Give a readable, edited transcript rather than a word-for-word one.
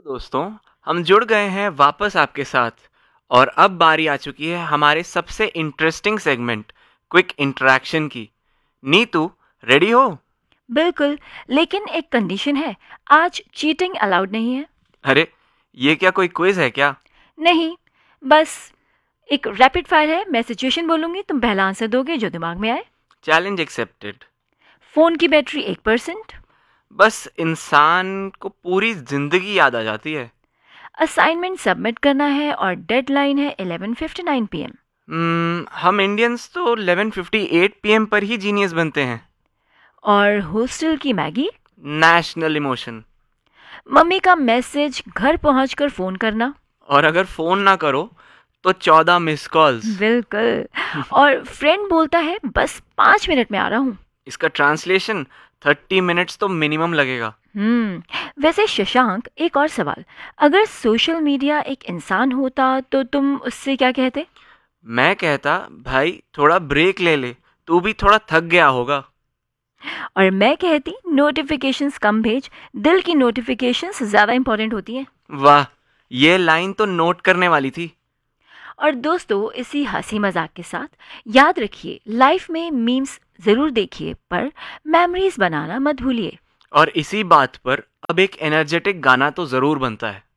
तो दोस्तों, हम जुड़ गए हैं वापस आपके साथ और अब बारी आ चुकी है हमारे सबसे इंटरेस्टिंग सेगमेंट क्विक इंटरेक्शन की। नीतू, रेडी हो? बिल्कुल, लेकिन एक कंडीशन है, आज चीटिंग अलाउड नहीं है। अरे, ये क्या कोई क्विज है क्या? नहीं, बस एक रैपिड फायर है, मैं सिचुएशन बोलूंगी, तुम पहला आंसर दोगे जो दिमाग में आए। Challenge accepted. फोन की बैटरी 1%। बस इंसान को पूरी जिंदगी याद आ जाती है। असाइनमेंट सबमिट करना है और डेडलाइन है 11:59 पीएम। हम इंडियंस तो 11:58 पीएम पर ही जीनियस बनते हैं। और हॉस्टल की मैगी। National emotion. मम्मी का मैसेज घर पहुंचकर फोन करना। और अगर फोन ना करो तो 14 मिस कॉल्स। बिल्कुल। और फ्रेंड बोलता है बस 5 मिनट में आ रहा हूँ। इसका ट्रांसलेशन 30 मिनट्स तो मिनिमम लगेगा। वैसे शशांक, एक और सवाल। अगर सोशल मीडिया एक इंसान होता तो तुम उससे क्या कहते? मैं कहता, भाई थोड़ा ब्रेक ले ले, तू भी थोड़ा थक गया होगा। और मैं कहती नोटिफिकेशंस कम भेज, दिल की नोटिफिकेशंस ज्यादा इंपॉर्टेंट होती हैं। वाह, ये लाइन तो नोट करने वाली थी। और दोस्तों, इसी हंसी मजाक के साथ याद रखिए, लाइफ में मीम्स जरूर देखिए पर मेमोरीज बनाना मत भूलिए। और इसी बात पर अब एक एनर्जेटिक गाना तो जरूर बनता है।